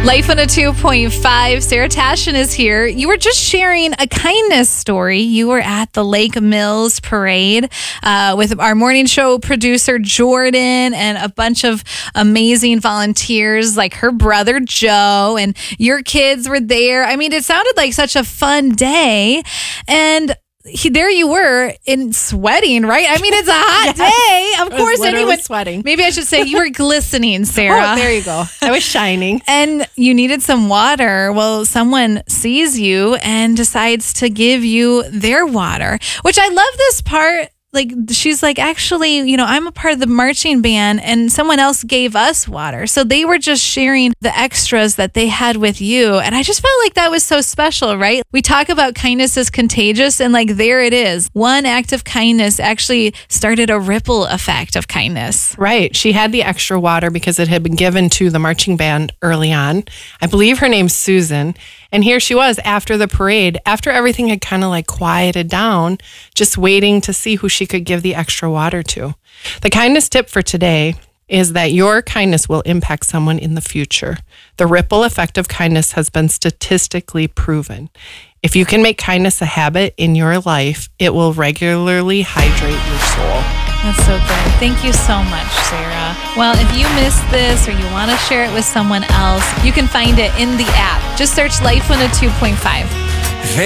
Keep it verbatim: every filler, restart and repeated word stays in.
Life on a two point five. Sarah Tashin is here. You were just sharing a kindness story. You were at the Lake Mills Parade uh, with our morning show producer, Jordan, and a bunch of amazing volunteers like her brother, Joe, and your kids were there. I mean, it sounded like such a fun day. And He, there you were in sweating, right? I mean, it's a hot Yes. day. Of I was course, literally anyone sweating. Maybe I should say you were glistening, Sarah. Oh, there you go. I was shining. And you needed some water. Well, someone sees you and decides to give you their water, which I love this part. Like, she's like, actually, you know, I'm a part of the marching band and someone else gave us water. So they were just sharing the extras that they had with you. And I just felt like that was so special, right? We talk about kindness is contagious, and like, there it is. One act of kindness actually started a ripple effect of kindness. Right. She had the extra water because it had been given to the marching band early on. I believe her name's Susan. And here she was after the parade, after everything had kind of like quieted down, just waiting to see who she could give the extra water to. The kindness tip for today is that your kindness will impact someone in the future. The ripple effect of kindness has been statistically proven. If you can make kindness a habit in your life, it will regularly hydrate your soul. That's so good. Thank you so much, Sarah. Well, if you missed this or you want to share it with someone else, you can find it in the app. Just search Life on a two point five.